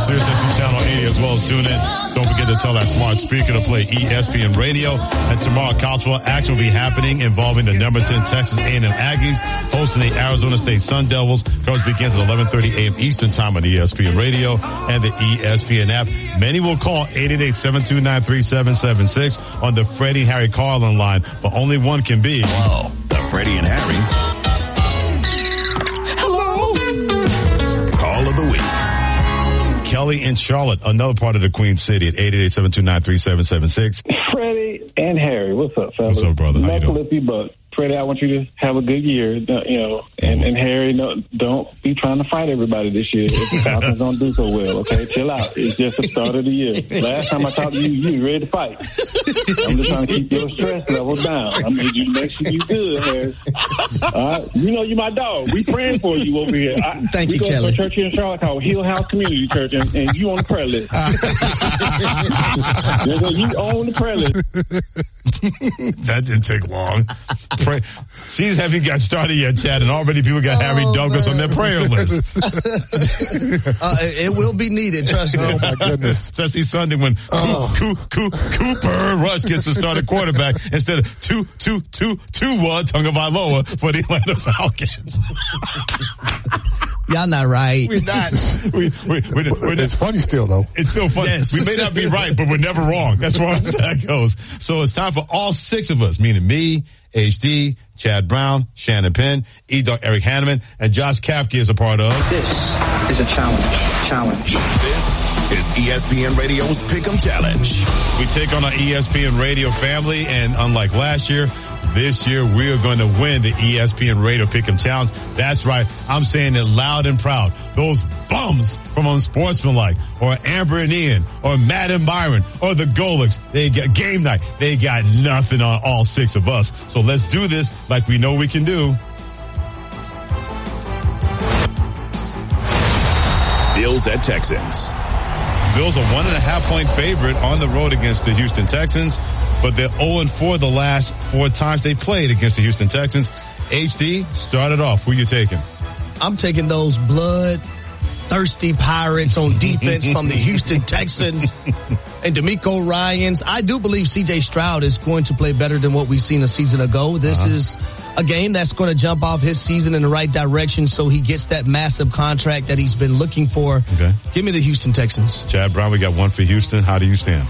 Sirius XM Channel 80 as well as tune in. Don't forget to tell that smart speaker to play ESPN Radio. And tomorrow, college football action will be happening involving the number 10 Texas A&M Aggies hosting the Arizona State Sun Devils. Coverage begins at 11:30 a.m. Eastern Time on ESPN Radio and the ESPN app. Many will call 888-729-3776 on the Freddie Harry call-in line, but only one can be. Whoa, the Freddie and Harry Call of the Week. Kelly in Charlotte, another part of the Queen City at 888-729-3776. Freddie and Harry, what's up, fellas? What's up, brother? How you doing? But Freddie, I want you to have a good year, and Harry, don't be trying to fight everybody this year if the Falcons don't do so well, okay? Chill out. It's just the start of the year. Last time I talked to you, you were ready to fight. I'm just trying to keep your stress level down. I need you to make sure you good, Harry. All right? You know you're my dog. We praying for you over here. Thank you, Kelly. We go to a church here in Charlotte called Hill House Community Church, and you on the prayer list. You on the prayer list. That didn't take long. Seas haven't got started yet, Chad, and already people got Harry Douglas on their prayer list. It will be needed, trust me. Oh, my goodness. Especially Sunday when Cooper Rush gets to start a quarterback instead of 2-2-2-2-1 Tagovailoa for the Atlanta Falcons. Y'all not right. We're not. It's funny still, though. It's still funny. Yes. We may not be right, but we're never wrong. That's where that goes. So it's time for all six of us, meaning me, HD, Chad Brown, Shannon Penn, E-Dog Eric Hanneman, and Josh Kapke is a part of. This is a challenge. This is ESPN Radio's Pick'em Challenge. We take on our ESPN Radio family, and unlike last year, this year we are going to win the ESPN Radio Pick'em Challenge. That's right. I'm saying it loud and proud. Those bums from Unsportsmanlike, or Amber and Ian, or Matt and Byron, or the Golics, they got game night. They got nothing on all six of us. So let's do this like we know we can do. Bills at Texans. Bills are 1.5-point favorite on the road against the Houston Texans, but they're 0-4 the last 4 times they played against the Houston Texans. HD, start it off. Who you taking? I'm taking those blood-thirsty Pirates on defense from the Houston Texans and DeMeco Ryans. I do believe C.J. Stroud is going to play better than what we've seen a season ago. This is a game that's going to jump off his season in the right direction so he gets that massive contract that he's been looking for. Okay. Give me the Houston Texans. Chad Brown, we got one for Houston. How do you stand?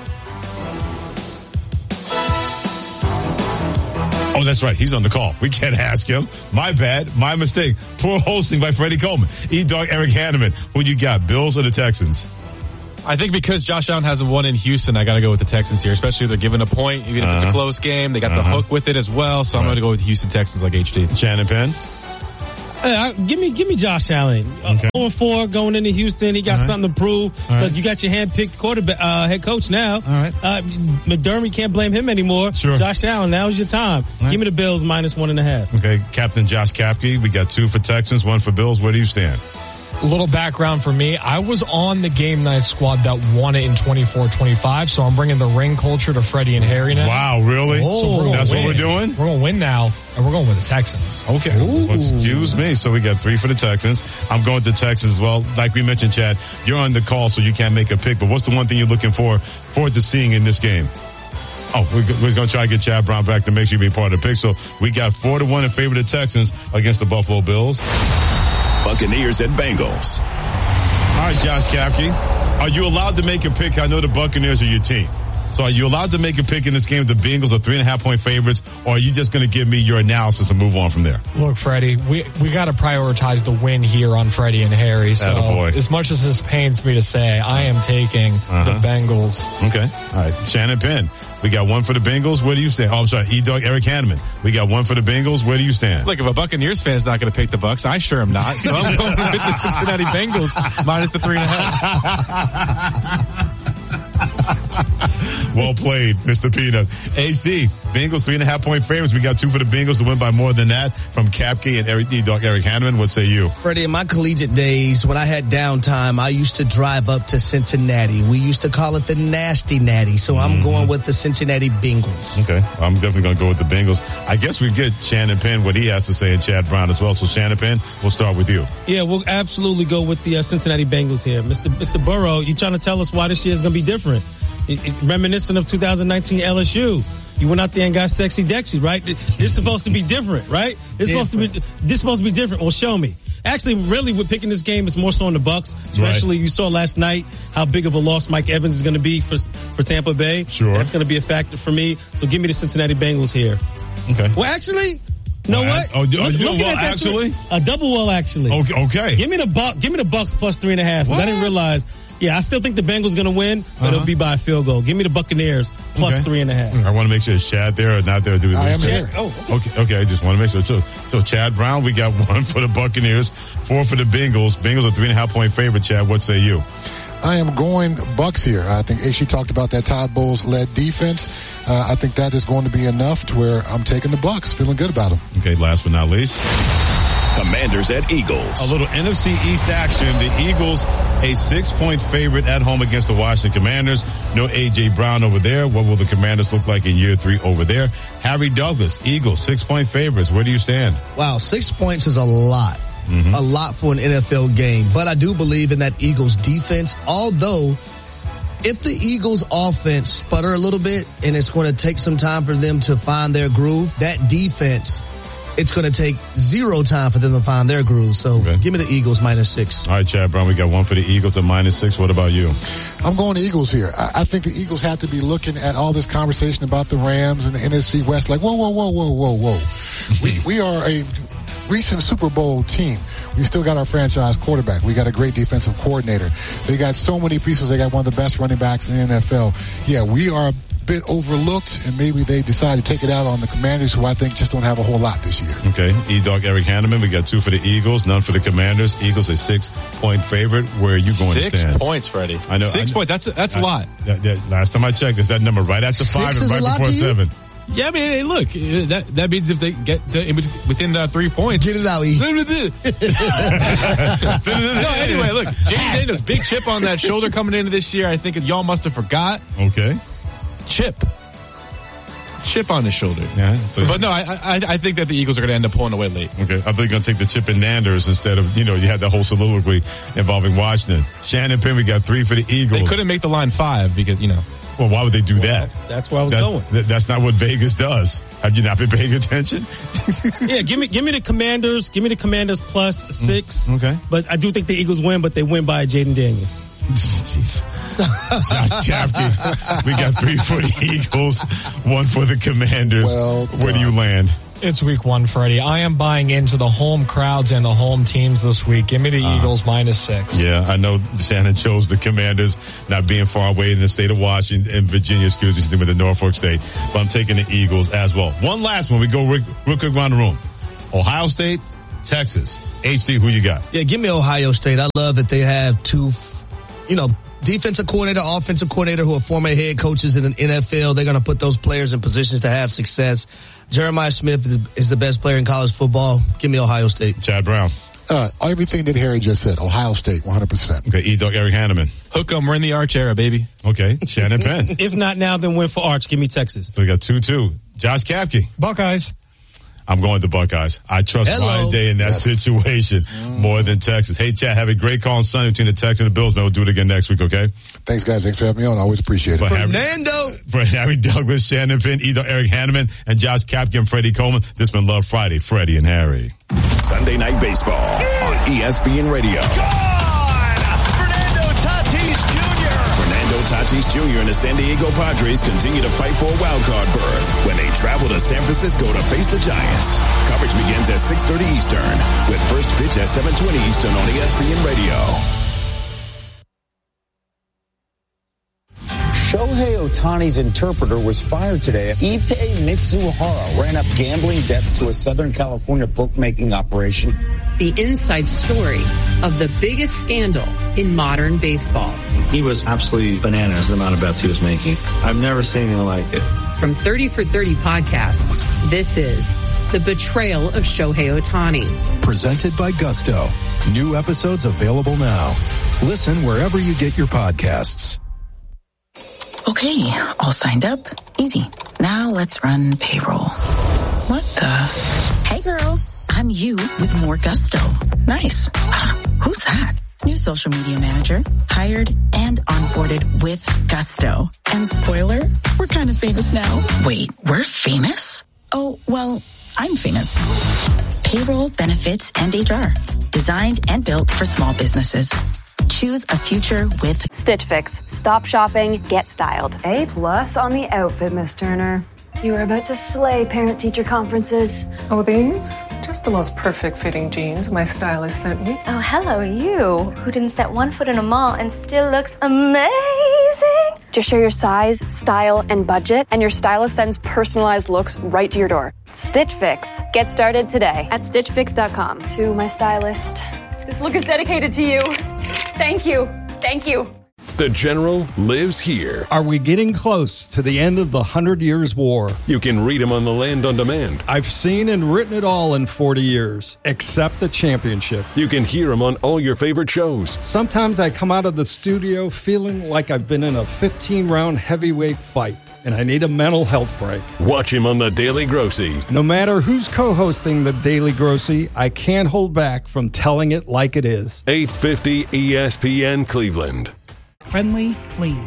Oh, that's right. He's on the call. We can't ask him. My bad. My mistake. Poor hosting by Freddie Coleman. E-Dog Eric Hanneman. Who you got, Bills or the Texans? I think because Josh Allen hasn't won in Houston, I got to go with the Texans here, especially if they're given a point, even if it's a close game. They got the hook with it as well, so I'm going to go with Houston Texans like HD. Shannon Penn? Give me Josh Allen. Okay. 0-4 going into Houston. He got something to prove. But you got your hand-picked quarterback, head coach now. All right. McDermott, can't blame him anymore. Sure. Josh Allen, now's your time. Right. Give me the Bills -1.5. Okay, Captain Josh Kapke. We got 2 for Texans, 1 for Bills. Where do you stand? A little background for me. I was on the game night squad that won it in 24-25, so I'm bringing the ring culture to Freddie and Harry now. Wow, really? So that's what we're doing? We're going to win now, and we're going with the Texans. Okay. Well, excuse me. So we got 3 for the Texans. I'm going to Texans as well. Like we mentioned, Chad, you're on the call, so you can't make a pick. But what's the one thing you're looking forward to seeing in this game? Oh, we're going to try to get Chad Brown back to make sure you be part of the pick. So we got 4-1 in favor of the Texans against the Buffalo Bills. Buccaneers at Bengals. All right, Josh Kapke. Are you allowed to make a pick? I know the Buccaneers are your team. So are you allowed to make a pick in this game? The Bengals are 3.5-point favorites, or are you just going to give me your analysis and move on from there? Look, Freddie, we got to prioritize the win here on Freddie and Harry. So as much as this pains me to say, I am taking the Bengals. Okay. All right. Shannon Penn. We got 1 for the Bengals. Where do you stand? Oh, I'm sorry. E-Dog Eric Hanneman. We got 1 for the Bengals. Where do you stand? Look, if a Buccaneers fan's not going to pick the Bucs, I sure am not. So I'm going with the Cincinnati Bengals -3.5. Well played, Mr. Peanut. HD, Bengals 3.5-point favorites. We got 2 for the Bengals to win by more than that from Kapke and Eric Hanneman. What say you? Freddie, in my collegiate days, when I had downtime, I used to drive up to Cincinnati. We used to call it the Nasty Natty. So I'm going with the Cincinnati Bengals. Okay. I'm definitely going to go with the Bengals. I guess we get Shannon Penn, what he has to say, and Chad Brown as well. So Shannon Penn, we'll start with you. Yeah, we'll absolutely go with the Cincinnati Bengals here. Mr. Burrow, you trying to tell us why this year is going to be different? Reminiscent of 2019 LSU. You went out there and got sexy Dexy, right? This is supposed to be different, right? This is supposed to be different. Well, show me. Actually, really, with picking this game, it's more so on the Bucs. Especially, you saw last night how big of a loss Mike Evans is going to be for Tampa Bay. Sure. That's going to be a factor for me. So give me the Cincinnati Bengals here. Okay. Well, actually, you know what? Actually? A double well, actually. Okay. Give me the Bucs plus 3.5. Because I didn't realize. Yeah, I still think the Bengals going to win, but it'll be by a field goal. Give me the Buccaneers plus 3.5. I want to make sure it's Chad there or not there. I am here. Okay. I just want to make sure. So Chad Brown, we got 1 for the Buccaneers, 4 for the Bengals. Bengals are 3.5-point favorite. Chad, what say you? I am going Bucks here. I think she talked about that Todd Bowles-led defense. I think that is going to be enough to where I'm taking the Bucks. Feeling good about them. Okay, last but not least. Commanders at Eagles. A little NFC East action. The Eagles, a 6-point favorite at home against the Washington Commanders. No A.J. Brown over there. What will the Commanders look like in year 3 over there? Harry Douglas, Eagles, 6-point favorites. Where do you stand? Wow, 6 points is a lot. A lot for an NFL game. But I do believe in that Eagles defense, although if the Eagles offense sputter a little bit and it's going to take some time for them to find their groove, that defense, it's going to take 0 time for them to find their groove. So give me the Eagles -6. All right, Chad Brown, we got 1 for the Eagles at -6. What about you? I'm going to Eagles here. I think the Eagles have to be looking at all this conversation about the Rams and the NFC West like, whoa. We are a recent Super Bowl team. We still got our franchise quarterback. We got a great defensive coordinator. They got so many pieces. They got one of the best running backs in the NFL. Yeah, we are a bit overlooked, and maybe they decide to take it out on the Commanders, who I think just don't have a whole lot this year. Okay, E-Dog Eric Hanneman, we got 2 for the Eagles, none for the Commanders. Eagles a 6-point favorite. Where are you going to stand? 6 points, Freddie. I know. 6 points, that's a lot. Last time I checked, is that number right after 5 and right before 7? Yeah, I mean, hey, look, that means if they get within 3 points. Get it out, E. No, anyway, look, James Daniels, big chip on that shoulder coming into this year. I think y'all must have forgot. Okay. Chip on his shoulder. Yeah. But no, I think that the Eagles are going to end up pulling away late. Okay. I think you're going to take the chip and Nanders instead of, you had that whole soliloquy involving Washington. Shannon Penn, we got 3 for the Eagles. They couldn't make the line 5 because, Well, why would they do that? That's where I was going. That's not what Vegas does. Have you not been paying attention? Yeah, give me the Commanders. Give me the Commanders +6. Okay. But I do think the Eagles win, but they win by Jaden Daniels. Jeez. Josh Kapke, we got 3 for the Eagles, 1 for the Commanders. Well, where do you land? It's week 1, Freddie. I am buying into the home crowds and the home teams this week. Give me the Eagles -6. Yeah, I know Shannon chose the Commanders, not being far away in the state of Washington and Virginia, with the Norfolk State. But I'm taking the Eagles as well. One last one. We go real quick around the room. Ohio State, Texas. HD, who you got? Yeah, give me Ohio State. I love that they have 2, defensive coordinator, offensive coordinator who are former head coaches in the NFL. They're going to put those players in positions to have success. Jeremiah Smith is the best player in college football. Give me Ohio State. Chad Brown. Everything that Harry just said. Ohio State, 100%. Okay, E-Dog Eric Hanneman. Hook 'em. We're in the Arch era, baby. Okay, Shannon Penn. If not now, then win for Arch. Give me Texas. So we got 2-2. Josh Kapke. Buckeyes. I'm going to Buckeyes. I trust Ryan Day in that situation more than Texas. Hey, Chad, have a great call on Sunday between the Texans and the Bills. Man, we'll do it again next week, okay? Thanks, guys. Thanks for having me on. I always appreciate it. For Harry Douglas, Shannon Penn, either Eric Hanneman, and Josh Kapke and Freddie Coleman. This has been Love Friday. Freddie and Harry. Sunday Night Baseball on ESPN Radio. Tatis Jr. and the San Diego Padres continue to fight for a wild-card berth when they travel to San Francisco to face the Giants. Coverage begins at 6:30 Eastern with first pitch at 7:20 Eastern on ESPN Radio. Shohei Ohtani's interpreter was fired today. Ippei Mitsuhara ran up gambling debts to a Southern California bookmaking operation. The inside story of the biggest scandal in modern baseball. He was absolutely bananas, the amount of bets he was making. I've never seen anything like it. From 30 for 30 podcasts, this is The Betrayal of Shohei Ohtani. Presented by Gusto. New episodes available now. Listen wherever you get your podcasts. Okay, all signed up. Easy. Now let's run payroll. What the? Hey girl, I'm you with more Gusto. Nice. Who's that? New social media manager, hired and onboarded with Gusto. And spoiler, we're kind of famous now. Wait, we're famous? Oh, well, I'm famous. Payroll, benefits, and HR. Designed and built for small businesses. Choose a future with Stitch Fix. Stop shopping, get styled. A+ on the outfit, Miss Turner. You are about to slay parent-teacher conferences. Oh, these? Just the most perfect fitting jeans my stylist sent me. Oh, hello, you, who didn't set one foot in a mall and still looks amazing. Just share your size, style, and budget, and your stylist sends personalized looks right to your door. Stitch Fix. Get started today at StitchFix.com. To my stylist, this look is dedicated to you. Thank you. Thank you. The General lives here. Are we getting close to the end of the 100 Years' War? You can read him on the Land on Demand. I've seen and written it all in 40 years, except the championship. You can hear him on all your favorite shows. Sometimes I come out of the studio feeling like I've been in a 15-round heavyweight fight, and I need a mental health break. Watch him on The Daily Grossy. No matter who's co-hosting The Daily Grossy, I can't hold back from telling it like it is. 850 ESPN Cleveland. Friendly, clean.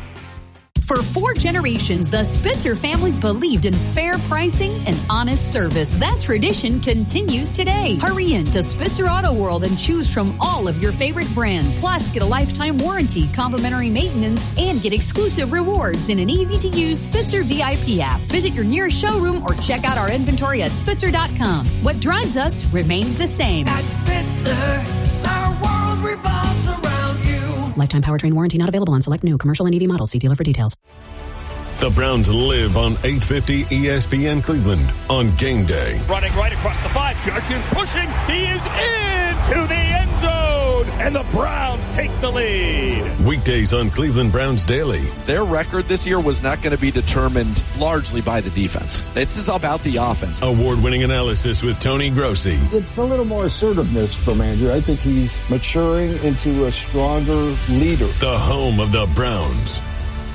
For 4 generations, the Spitzer families believed in fair pricing and honest service. That tradition continues today. Hurry in to Spitzer Auto World and choose from all of your favorite brands. Plus, get a lifetime warranty, complimentary maintenance, and get exclusive rewards in an easy-to-use Spitzer VIP app. Visit your nearest showroom or check out our inventory at Spitzer.com. What drives us remains the same. At Spitzer, our world revolves around you. Lifetime powertrain warranty not available on select new commercial and EV models. See dealer for details. The Browns live on 850 ESPN Cleveland on game day. Running right across the 5. Judkins pushing. He is into the end zone. And the Browns take the lead. Weekdays on Cleveland Browns Daily. Their record this year was not going to be determined largely by the defense. This is about the offense. Award-winning analysis with Tony Grossi. It's a little more assertiveness from Andrew. I think he's maturing into a stronger leader. The home of the Browns.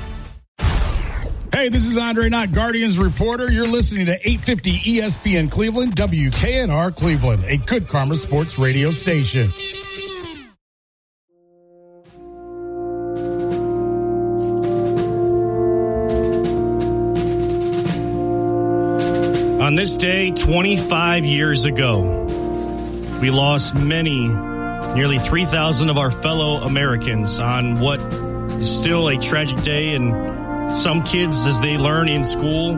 Hey, this is Andre Knott, Guardians reporter. You're listening to 850 ESPN Cleveland, WKNR Cleveland, a Good Karma Sports radio station. On this day, 25 years ago, we lost nearly 3,000 of our fellow Americans on what is still a tragic day, and some kids, as they learn in school,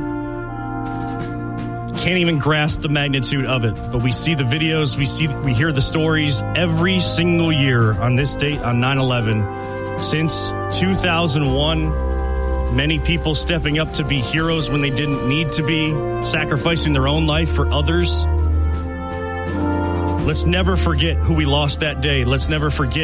can't even grasp the magnitude of it. But we see the videos, we hear the stories every single year on this date, on 9/11. Since 2001, many people stepping up to be heroes when they didn't need to be, sacrificing their own life for others. Let's never forget who we lost that day. Let's never forget